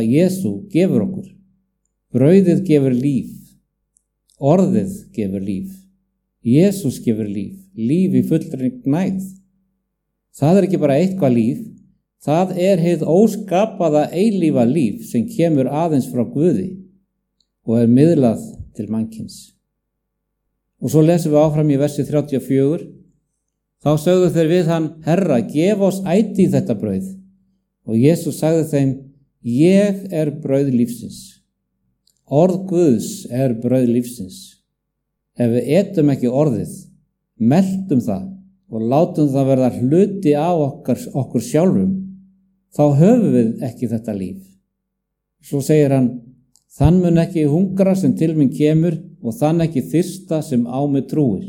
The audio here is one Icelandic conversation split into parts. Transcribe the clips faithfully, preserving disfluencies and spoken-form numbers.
að Jesú gefur okkur. Brauðið gefur líf. Orðið gefur líf. Jesús gefur líf. Líf í fullri gnægð. Það er ekki bara eitthvað líf. Það er hið óskapaða eilífa líf sem kemur aðeins frá Guði og er miðlað til mannkyns. Og svo lesum við áfram í versi þrjátíu og fjögur. Þá sögðu þeir við hann, Herra, gef oss ætíð þetta brauð. Og Jesús sagði þeim, ég er brauð lífsins. Orð Guðs er brauð lífsins. Ef við etum ekki orðið, meltum það og látum það verða hluti af okkar, okkur sjálfum, þá höfum við ekki þetta líf. Svo segir hann, þann mun ekki hungra sem til mín kemur og þann ekki þyrsta sem á mig trúir.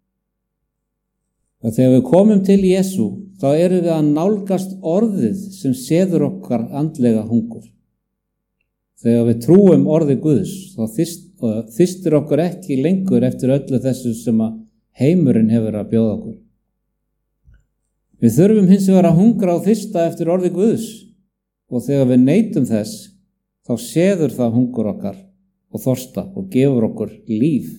Og þegar við komum til Jesú, þá erum við að nálgast orðið sem seður okkar andlega hungur. Þegar við trúum orðið Guðs, þá þyrst, þyrstir okkur ekki lengur eftir öllu þessu sem að heimurinn hefur að bjóða okkur. Við þurfum hins vegar að hungra og þyrsta eftir orðið Guðs og þegar við neitum þess, þá seður það hungur okkar og þorsta og gefur okkur líf.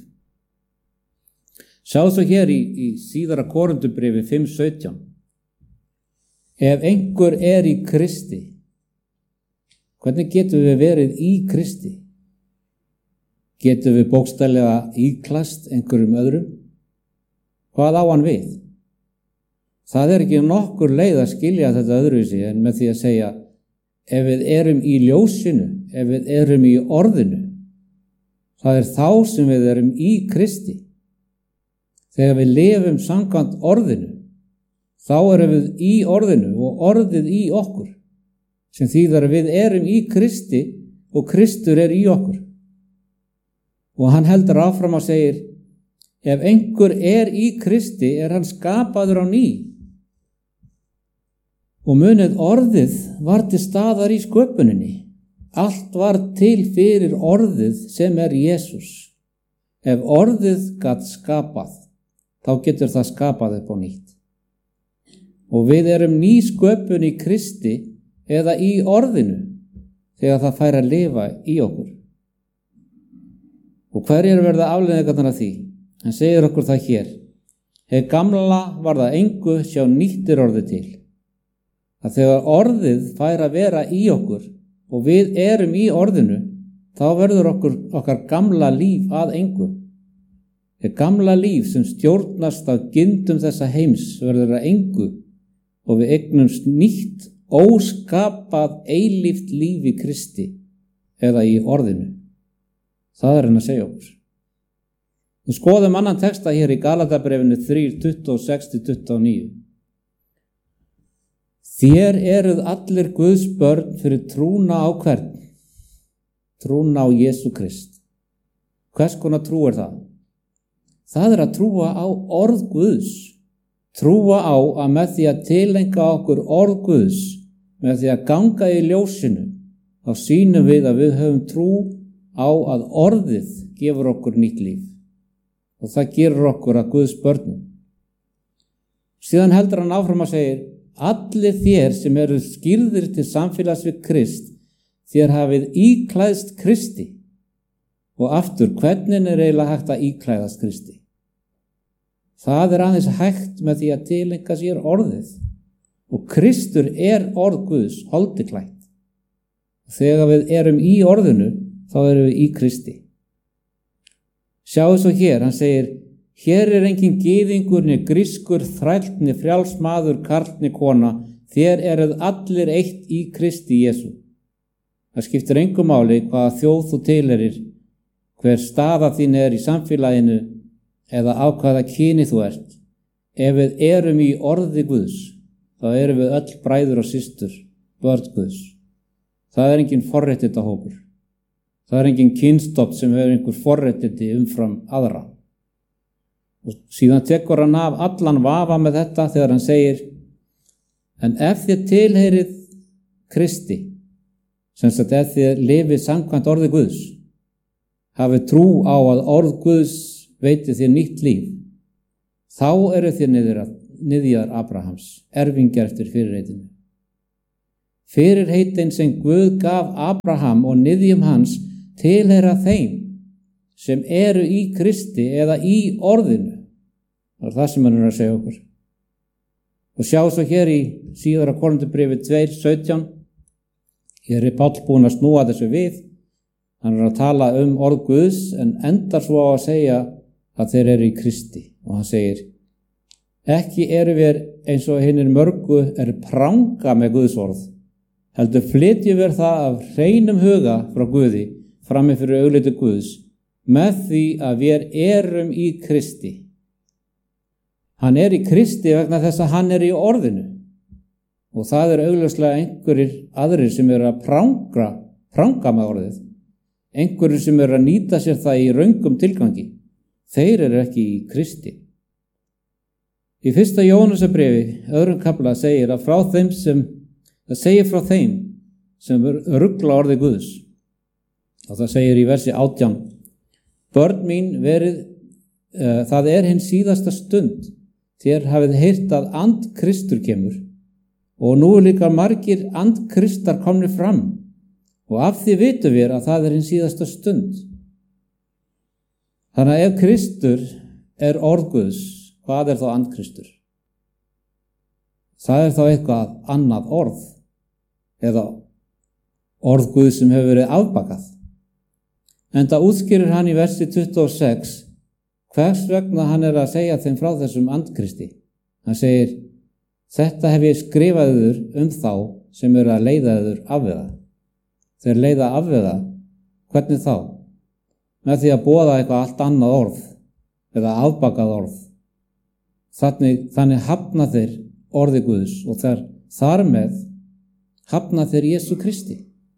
Sjáðu svo hér í, í síðara Korintubréfi fimm sautján. Ef einhver er í Kristi, hvernig getum við verið í Kristi? Getum við bókstaflega íklast einhverjum öðrum? Hvað á hann við? Það er ekki nokkur leið að skilja þetta öðruvísi en með því að segja, ef við erum í ljósinu, ef við erum í orðinu, það er þá sem við erum í Kristi. Þegar við lifum samkvæmt orðinu, þá erum við í orðinu og orðið í okkur, sem þýðir að við erum í Kristi og Kristur er í okkur. Og hann heldur áfram að segir, ef einhver er í Kristi, er hann skapaður á ný. Og munið orðið var til staðar í sköpuninni. Allt var til fyrir orðið sem er Jesús. Ef orðið gat skapað, þá getur það skapað upp á nýtt. Og við erum ný sköpun í Kristi eða í orðinu þegar það fær að lifa í okkur. Og hverjir verða afleiðingarnar af því? Hann segir okkur það hér. Hið gamla var það engu, sjá nýttir orðið til. Að þegar orðið fær að vera í okkur og við erum í orðinu, þá verður okkur, okkar gamla líf að engu. Hið gamla líf sem stjórnast af gindum þessa heims verður að engu og við eignumst nýtt, óskapað eilíft líf í Kristi eða í orðinu. Það er hann að segja okkur. Við skoðum annan texta hér í Galatabréfinu þrjú, tuttugu og sex til tuttugu og níu. Þér eruð allir Guðs börn fyrir trúna á hvern? Trúna á Jesú Krist. Hvers konar trú er það? Það er að trúa á orð Guðs. Trúa á að með því að tilenga okkur orð Guðs, með því að ganga í ljósinu, þá sýnum við að við höfum trú á að orðið gefur okkur nýtt líf. Og það gerur okkur að Guðs börnum. Síðan heldur hann áfram að segja, allir þér sem eru skírðir til samfélags við Krist, þér hafið íklæðst Kristi. Og aftur, hvernig er eiginlega hægt að íklæðast Kristi? Það er aðeins hægt með því að tilenga sér orðið. Og Kristur er orð Guðs, holdiklætt. Þegar við erum í orðinu, þá erum við í Kristi. Sjáu svo hér, hann segir, hér er engin gyðingur, né grískur, þræll, né frjáls maður, karl, né kona, þér eruð allir eitt í Kristi Jesú. Það skiptir engu máli hvaða þjóð þú tilheyrir, hver staða þín er í samfélaginu eða á hvaða kyni þú ert. Ef við erum í orði Guðs, þá erum við öll bræður og systur, börn Guðs. Það er engin forréttindahópur. Það er engin kynstofn sem hefur einhver forréttindi umfram aðra. Og síðan tekur hann af allan vafa með þetta þegar hann segir, en ef þið tilheyrið Kristi, sem sagt ef þið lifið samkvæmt orði Guðs, hafið trú á að orð Guðs veiti þér nýtt líf, þá eru þér niðjar Abrahams, erfingjar eftir fyrirreitinu. Fyrirheitin sem Guð gaf Abraham og niðjum hans tilheyra þeim sem eru í Kristi eða í orðinu. Það er það sem hann er að segja okkur. Og sjá svo hér í síðara Korinthubréfi tvö sautján, hér er Páll búinn að snúa þessu við. Hann er að tala um orð Guðs en endar svo á að segja að þeir eru í Kristi. Og hann segir, ekki eru við eins og hinir mörgu er pranga með Guðs orð, heldur flytjum við það af hreinum huga frá Guði frammi fyrir augliti Guðs, með því að við erum í Kristi. Hann er í Kristi vegna þess að hann er í orðinu. Og það er augljóslega einhverjir aðrir sem eru að pranga, pranga með orðið. Einhverjir sem eru að nýta sér það í röngum tilgangi. Þeir eru ekki í Kristi. Í fyrsta Jóhannesarbréfi, öðrum kafla, segir að frá þeim sem, það segir frá þeim sem rugla orði Guðs. Og það segir í versi átján, börn mín verið, uh, það er hinn síðasta stund, þér hafið heyrt að and Kristur kemur, og nú er líka margir and Kristar komnir fram, og af því vitum við að það er hinn síðasta stund. Þannig að ef Kristur er orð Guðs, hvað er þá and Kristur? Það er þá eitthvað annað orð, eða orð Guðs sem hefur verið afbakað. En það útskýrir hann í versi tuttugu og sex, hvers vegna hann er að segja þeim frá þessum andkristi. Hann segir, þetta hef ég skrifað yður um þá sem eru að leiða yður afveða. Þeir leiða afveða, hvernig þá? Með því að boða eitthvað allt annað orð, eða afbakað orð. Þannig, þannig hafna þeir orði Guðs og þar, þar með hafna þeir Jesú Kristi.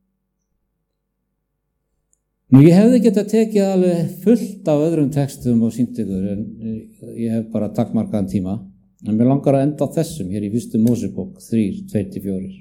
Nú, ég hefði getað tekið alveg fullt af öðrum textum og sýnt ykkur, en ég hef bara takmarkaðan tíma. En mér langar að enda á þessum, hér í fyrstu Mósebók þrjú, tvö til fjögur.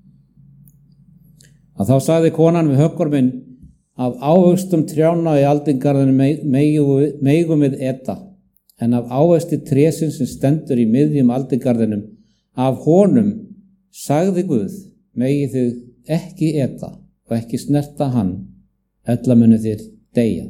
Að þá sagði konan við höggorminn, af ávöxtum trjána í aldingarðinu megum við eta, en af ávexti trésins sem stendur í miðjum aldingarðinum, af honum sagði Guð, megi þið ekki eta og ekki snerta hann, ella munu þér deyja.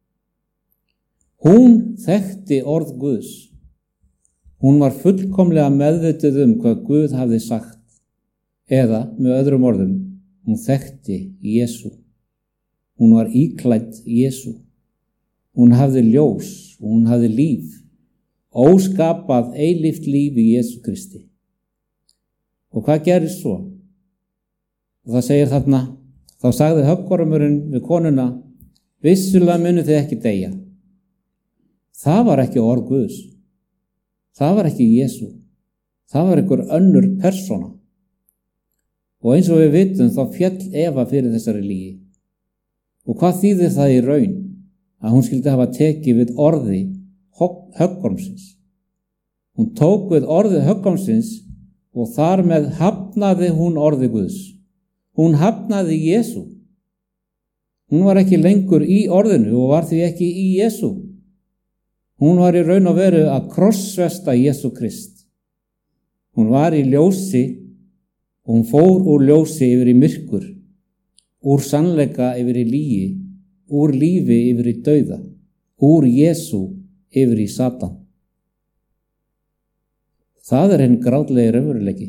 Hún þekkti orð Guðs. Hún var fullkomlega meðvituð um hvað Guð hafði sagt, eða með öðrum orðum, hún þekkti Jesú. Hún var íklædd Jesú. Hún hafði ljós og hún hafði líf, óskapað eilíft líf í Jesú Kristi. Og hvað gerist svo? Og það segir þarna, þá sagði höggormurinn við konuna, vissulega munu þið ekki deyja. Það var ekki orð Guðs. Það var ekki Jesú. Það var einhver önnur persóna. Og eins og við vitum þá féll Eva fyrir þessari lygi. Og hvað þýðir það í raun? Að hún skyldi hafa tekið við orði höggormsins. Hún tók við orði höggormsins og þar með hafnaði hún orði Guðs. Hún hafnaði Jesú. Hún var ekki lengur í orðinu og var því ekki í Jesú. Hún var í raun og veru að krossfesta Jesú Krist. Hún var í ljósi og hún fór úr ljósi yfir í myrkur, úr sannleika yfir í lygi, úr lífi yfir í dauða, úr Jesú yfir í Satan. Það er hinn grátlega raunveruleiki.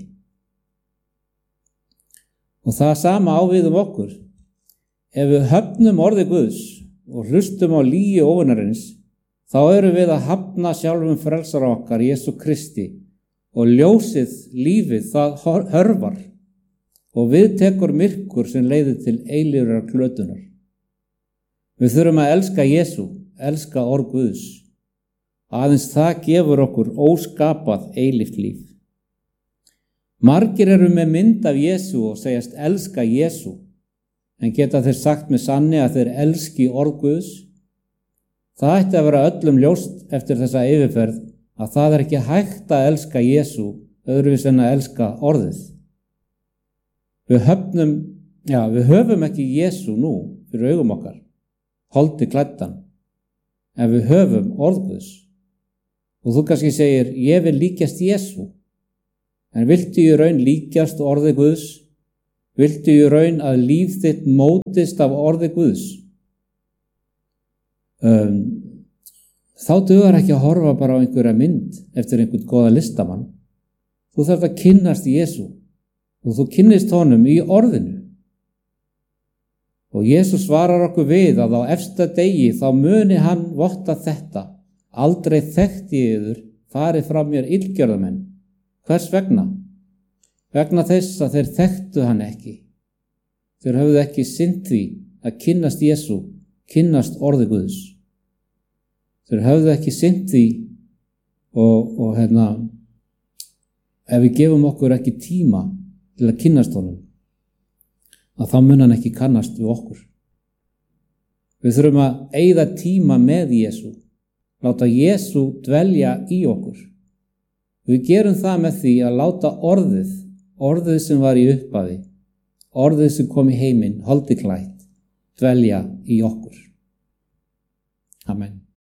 Og það sama á við um okkur. Ef við höfnum orði Guðs og hlustum á lygi óvinarins, þá erum við að hafna sjálfum frelsara okkar, Jesú Kristi, og ljósið, lífið, það hörfar og við tekur myrkur sem leiðir til eilífrar glötunar. Við þurfum að elska Jesú, elska orð Guðs. Aðeins það gefur okkur óskapað eilíft líf. Margir eru með mynd af Jesú og segjast elska Jesú, en geta þeir sagt með sanni að þeir elski orð Guðs? Það ætti að vera öllum ljóst eftir þessa yfirferð að það er ekki hægt að elska Jesú öðruvísi en að elska orðið. Við höfnum, já, við höfum ekki Jesú nú fyrir augum okkar, holdi klæddan, en við höfum orð Guðs. Og þú kannski segir, ég vil líkjast Jesú. En viltu í raun líkjast orði Guðs? Viltu í raun að líf þitt mótist af orði Guðs? Um, þá dugar ekki að horfa bara á einhverja mynd eftir einhvern góða listamann. Þú þarft að kynnast Jesú og þú kynnist honum í orðinu. Og Jesús svarar okkur við að á efsta degi þá muni hann votta þetta: aldrei þekkti ég yður, farið frá mér illgjörðamenn. Hvers vegna? Vegna þess að þeir þekktu hann ekki. Þeir höfðu ekki sinnt því að kynnast Jesú, kynnast orði Guðs. Þeir höfðu ekki sinnt því og, og hérna, ef við gefum okkur ekki tíma til að kynnast honum, að þá mun hann ekki kannast við okkur. Við þurfum að eyða tíma með Jesú, láta Jesú dvelja í okkur. Við gerum það með því að láta orðið, orðið sem var í upphafi, orðið sem kom í heiminn, holdi klætt, dvelja í okkur. Amen.